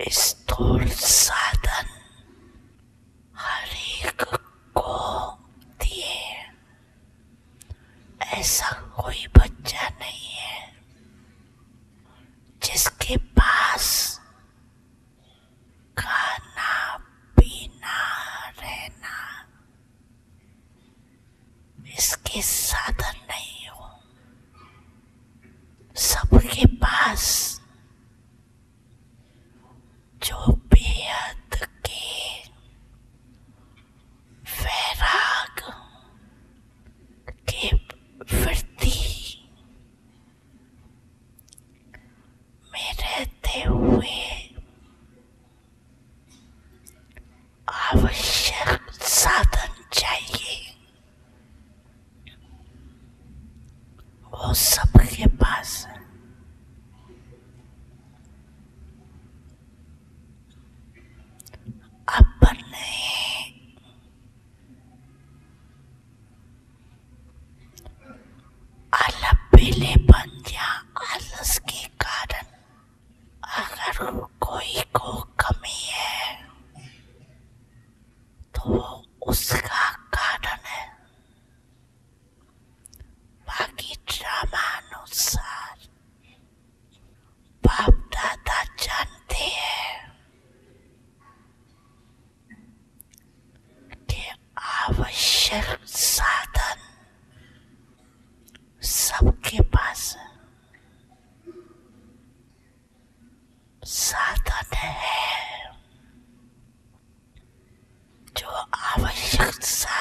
स्थूल साधन हर एक को दिए, ऐसा कोई बच्चा नहीं है जिसके पास खाना पीना रहना इसके साधन नहीं हो। सबके पास जो बेहद के वैराग के वृत्ति में रहते हुए आवश्यक साधन चाहिए, वो सबके पास है। अपने अलबेलेपन या आलस के कारण अगर कोई को कमी है तो उसका कारण है। बाकी ड्रामानुसार बाप दादा जानते हैं कि आवश्यक साधन सबके पास है। साधन है जो आवश्यक साधन